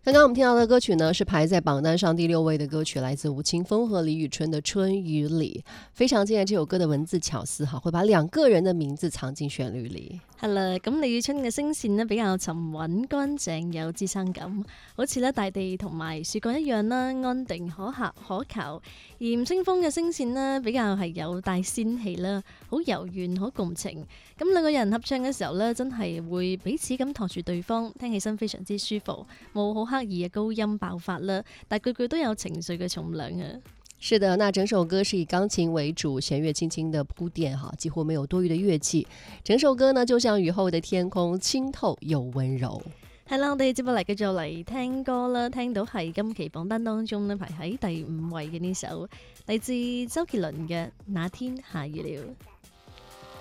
刚刚我们听到的歌曲呢，是排在榜单上第6位的歌曲，来自吴青峰和李宇春的《春與里》。非常驚艷這首歌的文字巧思會把2個人的名字藏進旋律裏。 係啦，咁李宇春嘅聲線呢比較沉穩乾淨，有支撐感，好似咧大地同埋樹幹一樣啦，安定可靠可靠。而吳青峰嘅聲線呢比較係有帶仙氣啦，好柔軟，好共情。咁2個人合唱嘅時候呢，真係會彼此咁托住對方，聽起身非常之舒服，冇好刻意嘅高音爆發啦，但句句都有情緒嘅重量啊。 是的，那整首歌是以鋼琴為主，弦樂輕輕的鋪墊，幾乎沒有多餘的樂器。整首歌呢，就像雨後的天空，清透又溫柔。 係啦，我哋接落嚟繼續嚟聽歌啦，聽到係今期榜單當中呢排喺第5位嘅呢首，嚟自周杰倫嘅《那天下雨了》。